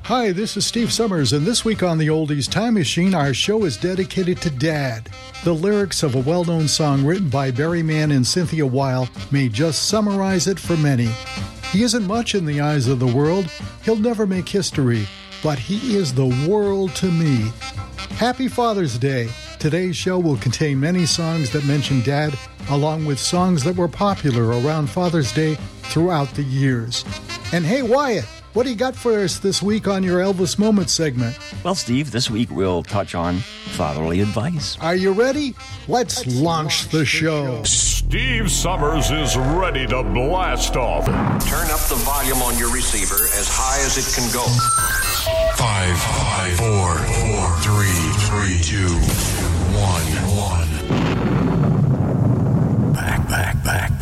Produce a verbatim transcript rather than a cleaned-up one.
Hi, this is Steve Summers, and this week on the Oldies Time Machine, our show is dedicated to Dad. The lyrics of a well-known song written by Barry Mann and Cynthia Weil may just summarize it for many. He isn't much in the eyes of the world. He'll never make history, but he is the world to me. Happy Father's Day. Today's show will contain many songs that mention Dad, along with songs that were popular around Father's Day throughout the years. And hey, Wyatt, what do you got for us this week on your Elvis Moment segment? Well, Steve, this week we'll touch on fatherly advice. Are you ready? Let's, Let's launch, launch the show. Steve Summers is ready to blast off. Turn up the volume on your receiver as high as it can go. Five, five, four, four, three, three, two, one, one. Back, back, back.